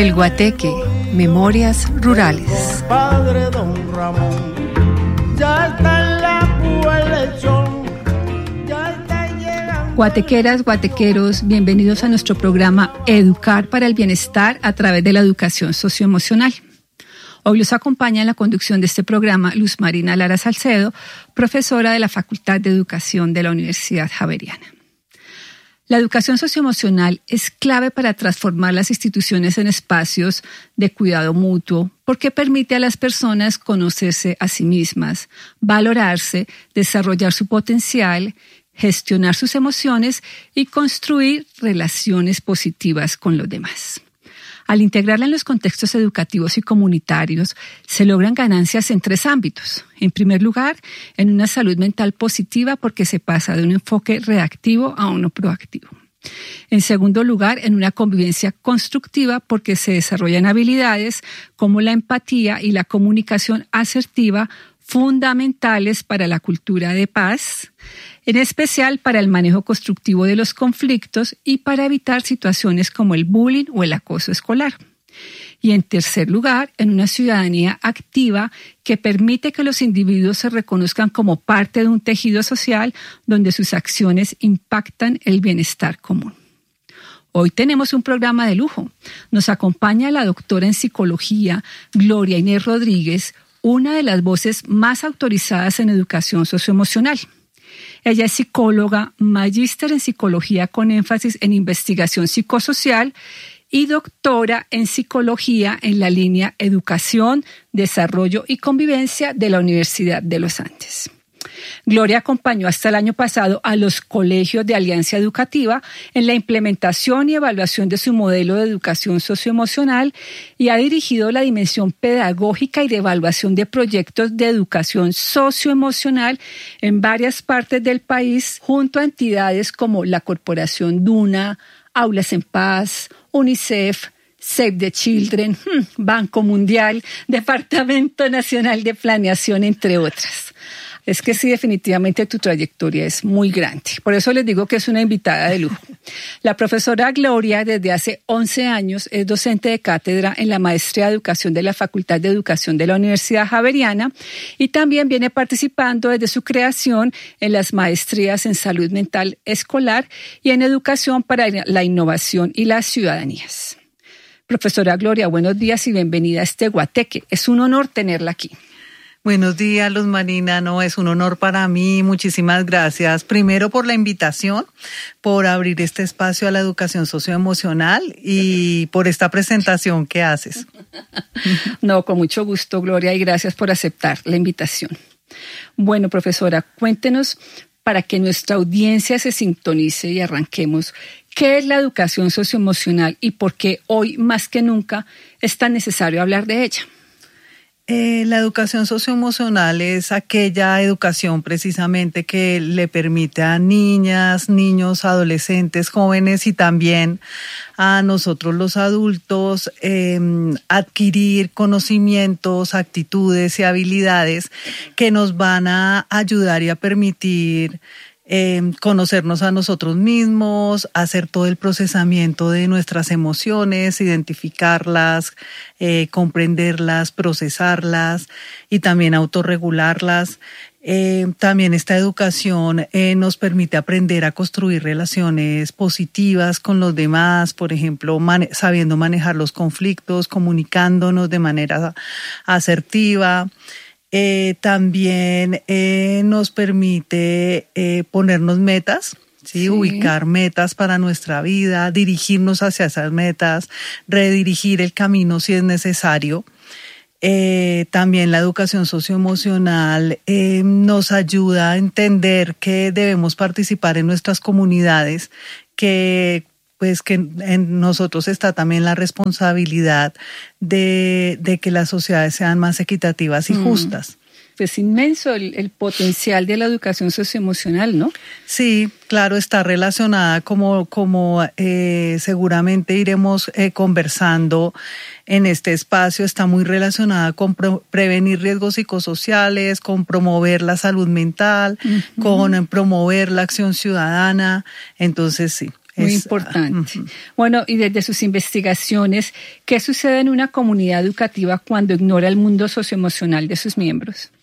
El Guateque, Memorias Rurales. Padre Don Ramón, ya está en la púa el lechón, ya está llegando. Guatequeras, guatequeros, bienvenidos a nuestro programa Educar para el Bienestar a través de la educación socioemocional. Hoy los acompaña en la conducción de este programa Luz Marina Lara Salcedo, profesora de la Facultad de Educación de la Universidad Javeriana. La educación socioemocional es clave para transformar las instituciones en espacios de cuidado mutuo porque permite a las personas conocerse a sí mismas, valorarse, desarrollar su potencial, gestionar sus emociones y construir relaciones positivas con los demás. Al integrarla en los contextos educativos y comunitarios, se logran ganancias en 3 ámbitos. En primer lugar, en una salud mental positiva porque se pasa de un enfoque reactivo a uno proactivo. En segundo lugar, en una convivencia constructiva porque se desarrollan habilidades como la empatía y la comunicación asertiva fundamentales para la cultura de paz, en especial para el manejo constructivo de los conflictos y para evitar situaciones como el bullying o el acoso escolar. Y en tercer lugar, en una ciudadanía activa que permite que los individuos se reconozcan como parte de un tejido social donde sus acciones impactan el bienestar común. Hoy tenemos un programa de lujo. Nos acompaña la doctora en psicología, Gloria Inés Rodríguez, una de las voces más autorizadas en educación socioemocional. Ella es psicóloga, magíster en psicología con énfasis en investigación psicosocial y doctora en psicología en la línea Educación, Desarrollo y Convivencia de la Universidad de los Andes. Gloria acompañó hasta el año pasado a los colegios de Alianza Educativa en la implementación y evaluación de su modelo de educación socioemocional y ha dirigido la dimensión pedagógica y de evaluación de proyectos de educación socioemocional en varias partes del país junto a entidades como la Corporación Duna, Aulas en Paz, UNICEF, Save the Children, Banco Mundial, Departamento Nacional de Planeación, entre otras. Es que sí, definitivamente tu trayectoria es muy grande. Por eso les digo que es una invitada de lujo. La profesora Gloria, desde hace 11 años, es docente de cátedra en la Maestría de Educación de la Facultad de Educación de la Universidad Javeriana y también viene participando desde su creación en las maestrías en Salud Mental Escolar y en Educación para la Innovación y las Ciudadanías. Profesora Gloria, buenos días y bienvenida a este Guateque. Es un honor tenerla aquí. Buenos días, Luz Marina. No, es un honor para mí. Muchísimas gracias. Primero por la invitación, por abrir este espacio a la educación socioemocional y por esta presentación que haces. No, con mucho gusto, Gloria, y gracias por aceptar la invitación. Bueno, profesora, cuéntenos para que nuestra audiencia se sintonice y arranquemos. ¿Qué es la educación socioemocional y por qué hoy más que nunca es tan necesario hablar de ella? La educación socioemocional es aquella educación precisamente que le permite a niñas, niños, adolescentes, jóvenes y también a nosotros los adultos adquirir conocimientos, actitudes y habilidades que nos van a ayudar y a permitir conocernos a nosotros mismos, hacer todo el procesamiento de nuestras emociones, identificarlas, comprenderlas, procesarlas y también autorregularlas. También esta educación nos permite aprender a construir relaciones positivas con los demás, por ejemplo, sabiendo manejar los conflictos, comunicándonos de manera asertiva. También nos permite ponernos metas, ¿sí? Ubicar metas para nuestra vida, dirigirnos hacia esas metas, redirigir el camino si es necesario. También la educación socioemocional nos ayuda a entender que debemos participar en nuestras comunidades, que en nosotros está también la responsabilidad de que las sociedades sean más equitativas y justas. Es inmenso el potencial de la educación socioemocional, ¿no? Sí, claro, está relacionada como seguramente iremos conversando en este espacio, está muy relacionada con prevenir riesgos psicosociales, con promover la salud mental, con promover la acción ciudadana. Entonces, sí, Muy importante. Bueno, y desde sus investigaciones, ¿qué sucede en una comunidad educativa cuando ignora el mundo socioemocional de sus miembros?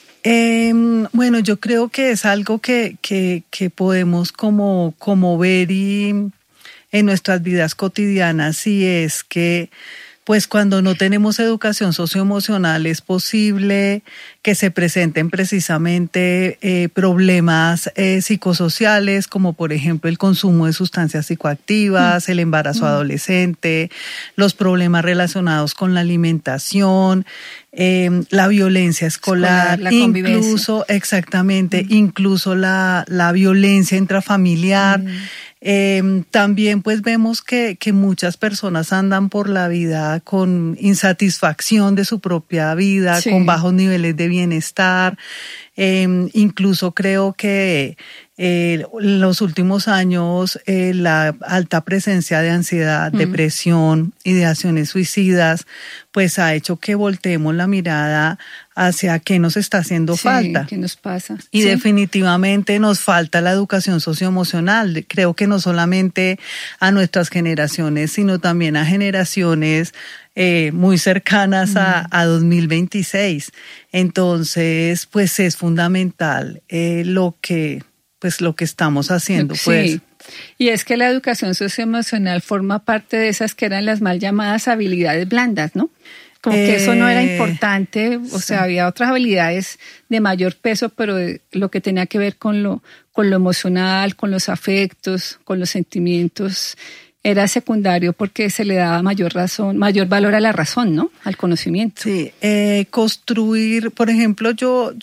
Bueno, yo creo que es algo que podemos como ver y en nuestras vidas cotidianas, y es que pues cuando no tenemos educación socioemocional es posible que se presenten precisamente problemas psicosociales, como por ejemplo el consumo de sustancias psicoactivas, el embarazo adolescente, los problemas relacionados con la alimentación, la violencia escolar, la incluso, exactamente, incluso la violencia intrafamiliar. También pues vemos que muchas personas andan por la vida con insatisfacción de su propia vida, con bajos niveles de bienestar. Incluso creo que en los últimos años la alta presencia de ansiedad, depresión, ideaciones suicidas, pues ha hecho que volteemos la mirada hacia qué nos está haciendo falta. ¿Qué nos pasa? Y definitivamente nos falta la educación socioemocional. Creo que no solamente a nuestras generaciones, sino también a generaciones muy cercanas a 2026. Entonces, pues es fundamental lo que estamos haciendo. Pues. Sí. Y es que la educación socioemocional forma parte de esas que eran las mal llamadas habilidades blandas, ¿no? Como que eso no era importante, o sea, había otras habilidades de mayor peso, pero lo que tenía que ver con lo emocional, con los afectos, con los sentimientos, era secundario porque se le daba mayor valor a la razón, ¿no? Al conocimiento. Sí, construir, por ejemplo, yo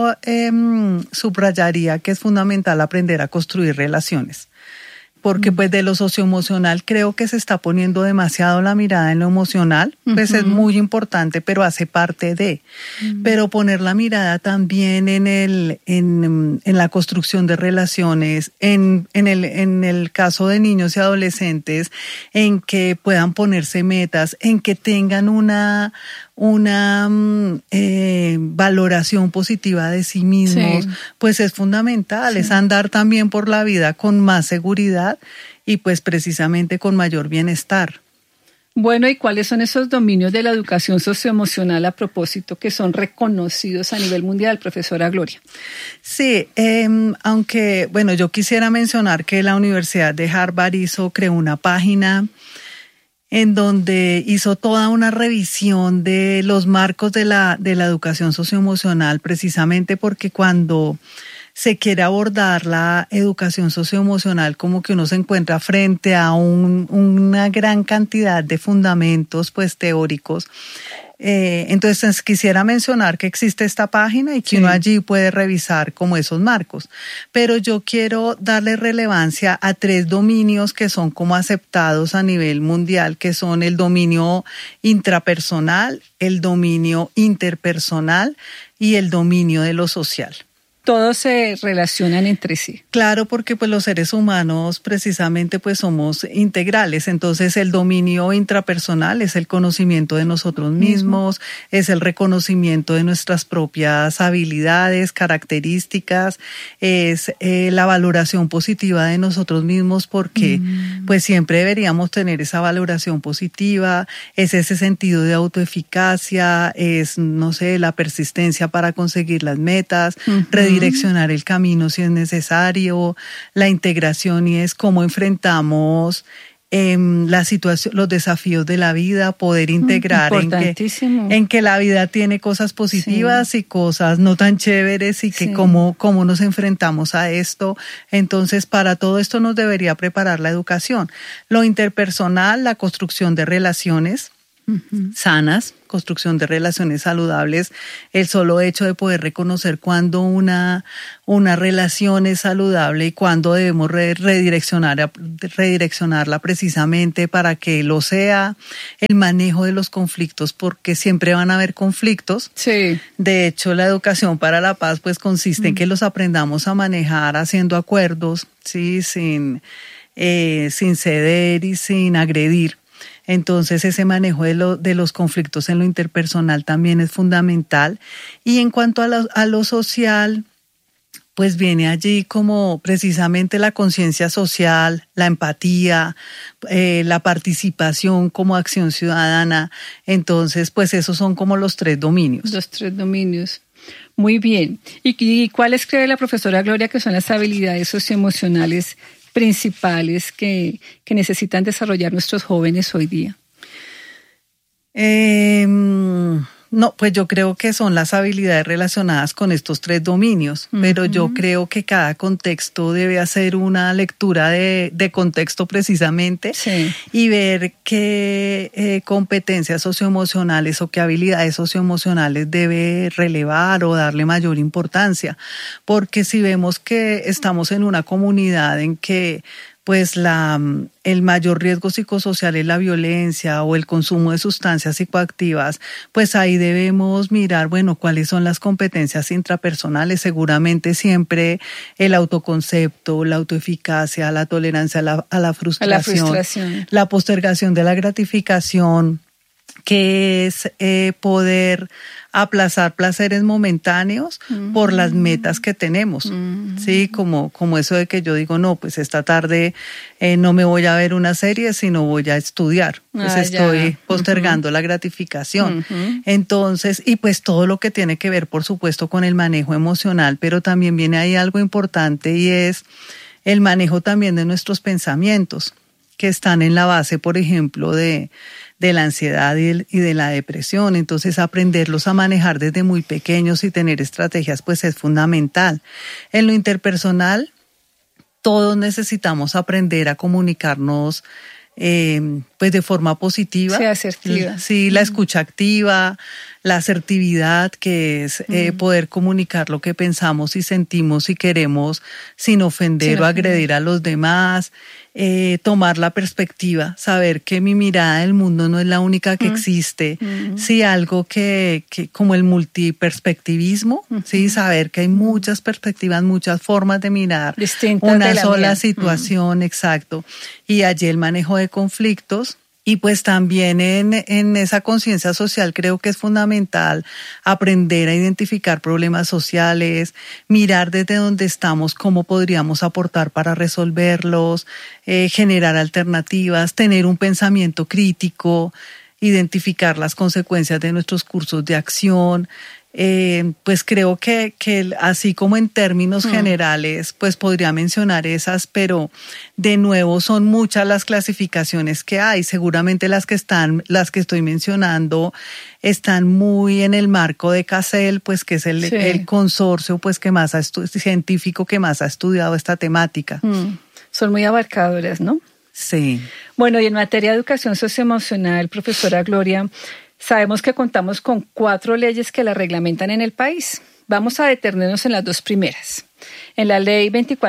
subrayaría que es fundamental aprender a construir relaciones. Porque pues de lo socioemocional creo que se está poniendo demasiado la mirada en lo emocional, pues es muy importante, pero hace parte de. Pero poner la mirada también en la construcción de relaciones, en el caso de niños y adolescentes, en que puedan ponerse metas, en que tengan una valoración positiva de sí mismos, pues es fundamental, es andar también por la vida con más seguridad y pues precisamente con mayor bienestar. Bueno, ¿y cuáles son esos dominios de la educación socioemocional a propósito que son reconocidos a nivel mundial, profesora Gloria? Sí, aunque, bueno, yo quisiera mencionar que la Universidad de Harvard creó una página en donde hizo toda una revisión de los marcos de la educación socioemocional, precisamente porque cuando se quiere abordar la educación socioemocional, como que uno se encuentra frente a una gran cantidad de fundamentos pues teóricos. Entonces quisiera mencionar que existe esta página y que uno allí puede revisar como esos marcos. Pero yo quiero darle relevancia a 3 dominios que son como aceptados a nivel mundial, que son el dominio intrapersonal, el dominio interpersonal y el dominio de lo social. Todos se relacionan entre sí. Claro, porque pues los seres humanos precisamente pues somos integrales. Entonces el dominio intrapersonal es el conocimiento de nosotros mismos, es el reconocimiento de nuestras propias habilidades, características, es la valoración positiva de nosotros mismos, porque pues siempre deberíamos tener esa valoración positiva, es ese sentido de autoeficacia, es, no sé, la persistencia para conseguir las metas, direccionar el camino si es necesario, la integración, y es cómo enfrentamos la situación, los desafíos de la vida, poder integrar en que la vida tiene cosas positivas y cosas no tan chéveres, y que cómo nos enfrentamos a esto. Entonces, para todo esto nos debería preparar la educación. Lo interpersonal, la construcción de relaciones sanas, construcción de relaciones saludables, el solo hecho de poder reconocer cuándo una relación es saludable y cuándo debemos redireccionarla precisamente para que lo sea, el manejo de los conflictos, porque siempre van a haber conflictos. Sí. De hecho, la educación para la paz pues consiste en que los aprendamos a manejar haciendo acuerdos, ¿sí? sin ceder y sin agredir. Entonces ese manejo de los conflictos en lo interpersonal también es fundamental. Y en cuanto a lo social, pues viene allí como precisamente la conciencia social, la empatía, la participación como acción ciudadana. Entonces, pues esos son como los 3 dominios. Los 3 dominios. Muy bien. ¿Y cuáles cree la profesora Gloria que son las habilidades socioemocionales principales que necesitan desarrollar nuestros jóvenes hoy día? No, pues yo creo que son las habilidades relacionadas con estos 3 dominios, pero yo creo que cada contexto debe hacer una lectura de contexto precisamente, sí, y ver qué competencias socioemocionales o qué habilidades socioemocionales debe relevar o darle mayor importancia, porque si vemos que estamos en una comunidad en que pues el mayor riesgo psicosocial es la violencia o el consumo de sustancias psicoactivas, pues ahí debemos mirar, bueno, cuáles son las competencias intrapersonales. Seguramente siempre el autoconcepto, la autoeficacia, la tolerancia a la frustración, la postergación de la gratificación, que es poder aplazar placeres momentáneos por las metas que tenemos, ¿sí? Como eso de que yo digo, no, pues esta tarde no me voy a ver una serie, sino voy a estudiar. Pues estoy postergando la gratificación. Entonces, y pues todo lo que tiene que ver, por supuesto, con el manejo emocional, pero también viene ahí algo importante y es el manejo también de nuestros pensamientos, que están en la base, por ejemplo, de la ansiedad y de la depresión. Entonces, aprenderlos a manejar desde muy pequeños y tener estrategias, pues es fundamental. En lo interpersonal, todos necesitamos aprender a comunicarnos pues de forma positiva. Sí, asertiva. Sí, la escucha activa, la asertividad, que es poder comunicar lo que pensamos y sentimos y queremos sin ofender o agredir a los demás. Tomar la perspectiva, saber que mi mirada del mundo no es la única que existe, sí, algo que como el multiperspectivismo, sí, saber que hay muchas perspectivas, muchas formas de mirar distintas una sola situación, exacto, y allí el manejo de conflictos. Y pues también en esa conciencia social creo que es fundamental aprender a identificar problemas sociales, mirar desde donde estamos cómo podríamos aportar para resolverlos, generar alternativas, tener un pensamiento crítico, identificar las consecuencias de nuestros cursos de acción. Pues creo que así como en términos generales, pues podría mencionar esas, pero de nuevo son muchas las clasificaciones que hay. Seguramente las que estoy mencionando están muy en el marco de CASEL, pues que es el consorcio pues que más científico que más ha estudiado esta temática. Son muy abarcadoras, ¿no? Sí. Bueno, y en materia de educación socioemocional, profesora Gloria, sabemos que contamos con 4 leyes que la reglamentan en el país. Vamos a detenernos en las 2 primeras. En la Ley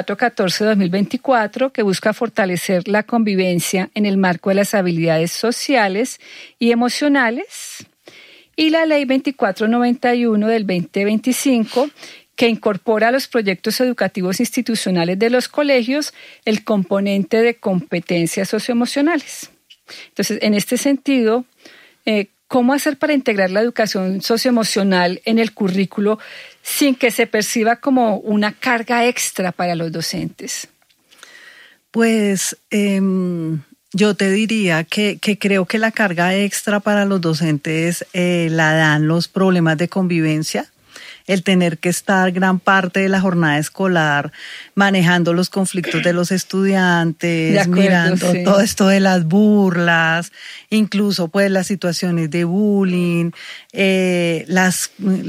2414-2024, que busca fortalecer la convivencia en el marco de las habilidades sociales y emocionales. Y la Ley 2491 del 2025, que incorpora a los proyectos educativos institucionales de los colegios el componente de competencias socioemocionales. Entonces, en este sentido, ¿cómo hacer para integrar la educación socioemocional en el currículo sin que se perciba como una carga extra para los docentes? Pues yo te diría que creo que la carga extra para los docentes la dan los problemas de convivencia. El tener que estar gran parte de la jornada escolar manejando los conflictos de los estudiantes, mirando todo esto de las burlas, incluso pues las situaciones de bullying, las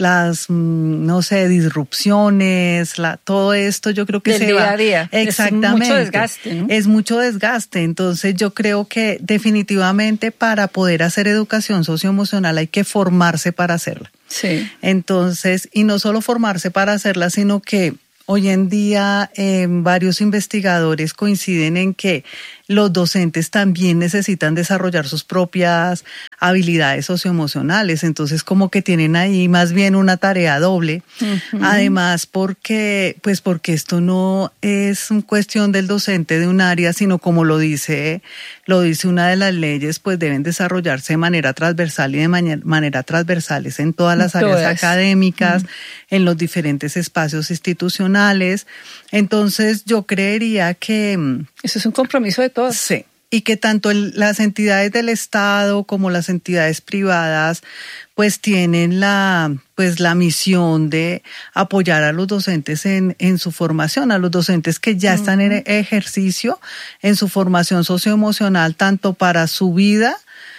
no sé, disrupciones, todo esto yo creo que del se día va a día. exactamente. Es mucho desgaste, ¿no? Es mucho desgaste, entonces yo creo que definitivamente para poder hacer educación socioemocional hay que formarse para hacerla. Sí. Entonces, y no solo formarse para hacerla, sino que hoy en día varios investigadores coinciden en que los docentes también necesitan desarrollar sus propias habilidades socioemocionales, entonces como que tienen ahí más bien una tarea doble. Además porque esto no es una cuestión del docente de un área, sino como lo dice una de las leyes, pues deben desarrollarse de manera transversal y de manera transversales en todas las áreas académicas, en los diferentes espacios institucionales. Entonces yo creería que eso es un compromiso de todos. Sí. Y que tanto las entidades del Estado como las entidades privadas pues tienen la misión de apoyar a los docentes en su formación, a los docentes que ya están en ejercicio, en su formación socioemocional, tanto para su vida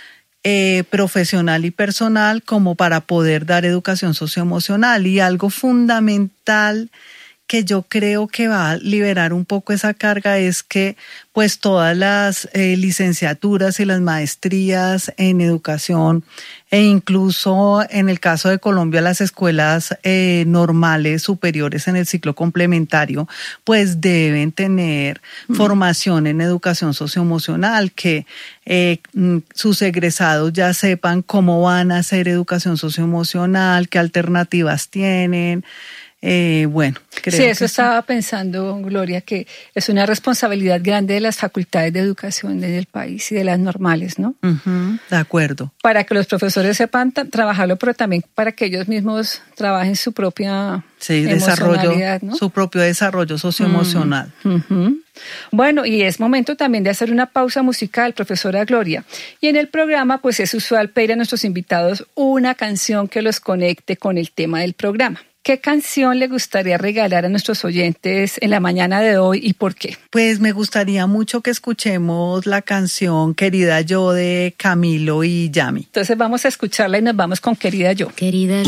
profesional y personal como para poder dar educación socioemocional. Y algo fundamental que yo creo que va a liberar un poco esa carga es que pues todas las licenciaturas y las maestrías en educación e incluso en el caso de Colombia las escuelas normales superiores en el ciclo complementario pues deben tener formación en educación socioemocional, que sus egresados ya sepan cómo van a hacer educación socioemocional, qué alternativas tienen. Bueno, creo sí, eso estaba pensando, Gloria, que es una responsabilidad grande de las facultades de educación del país y de las normales, ¿no? De acuerdo. Para que los profesores sepan trabajarlo, pero también para que ellos mismos trabajen su propia emocionalidad, ¿no? Su propio desarrollo socioemocional. Bueno, y es momento también de hacer una pausa musical, profesora Gloria. Y en el programa, pues es usual pedir a nuestros invitados una canción que los conecte con el tema del programa. ¿Qué canción le gustaría regalar a nuestros oyentes en la mañana de hoy y por qué? Pues me gustaría mucho que escuchemos la canción Querida Yo de Camilo y Yami. Entonces vamos a escucharla y nos vamos con Querida Yo. Querida